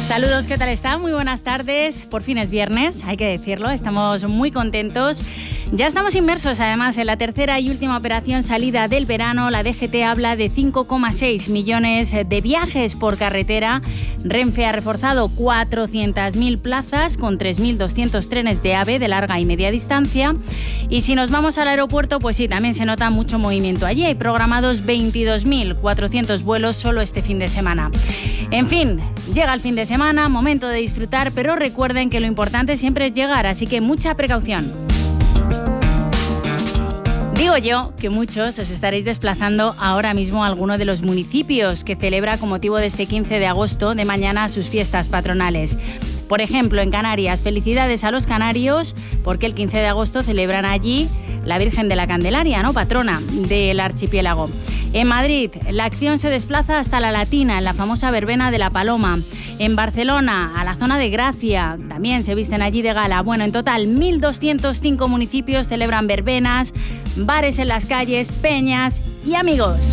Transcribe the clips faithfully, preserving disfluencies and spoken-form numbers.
Saludos, ¿qué tal está? Muy buenas tardes. Por fin es viernes, hay que decirlo, estamos muy contentos. Ya estamos inmersos además en la tercera y última operación salida del verano. La D G T habla de cinco coma seis millones de viajes por carretera. Renfe ha reforzado cuatrocientas mil plazas con tres mil doscientos trenes de AVE de larga y media distancia. Y si nos vamos al aeropuerto, pues sí, también se nota mucho movimiento. Allí hay programados veintidós mil cuatrocientos vuelos solo este fin de semana. En fin, llega el fin de semana, momento de disfrutar, pero recuerden que lo importante siempre es llegar, así que mucha precaución. Digo yo que muchos os estaréis desplazando ahora mismo a alguno de los municipios que celebra con motivo de este quince de agosto de mañana sus fiestas patronales. Por ejemplo, en Canarias, felicidades a los canarios porque el quince de agosto celebran allí la Virgen de la Candelaria, ¿no? Patrona del archipiélago. En Madrid, la acción se desplaza hasta La Latina, en la famosa verbena de la Paloma. En Barcelona, a la zona de Gracia, también se visten allí de gala. Bueno, en total, mil doscientos cinco municipios celebran verbenas, bares en las calles, peñas y amigos.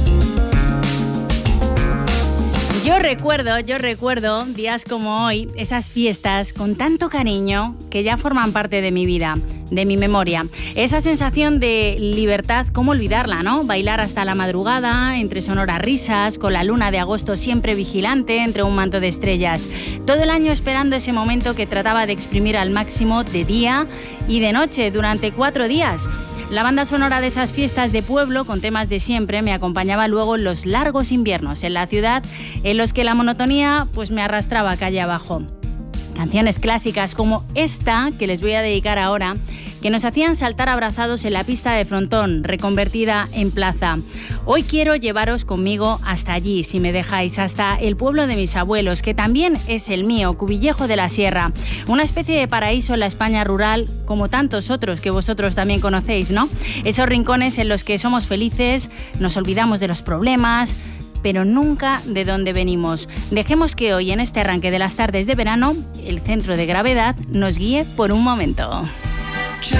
Yo recuerdo, yo recuerdo días como hoy, esas fiestas con tanto cariño que ya forman parte de mi vida, de mi memoria. Esa sensación de libertad, ¿cómo olvidarla, no? Bailar hasta la madrugada, entre sonoras risas, con la luna de agosto siempre vigilante entre un manto de estrellas. Todo el año esperando ese momento que trataba de exprimir al máximo de día y de noche durante cuatro días. La banda sonora de esas fiestas de pueblo, con temas de siempre, me acompañaba luego en los largos inviernos en la ciudad, en los que la monotonía pues me arrastraba calle abajo. Canciones clásicas como esta, que les voy a dedicar ahora, que nos hacían saltar abrazados en la pista de frontón, reconvertida en plaza. Hoy quiero llevaros conmigo hasta allí, si me dejáis, hasta el pueblo de mis abuelos, que también es el mío, Cuvillejo de la Sierra. Una especie de paraíso en la España rural, como tantos otros que vosotros también conocéis, ¿no? Esos rincones en los que somos felices, nos olvidamos de los problemas, pero nunca de dónde venimos. Dejemos que hoy, en este arranque de las tardes de verano, el centro de gravedad nos guíe por un momento.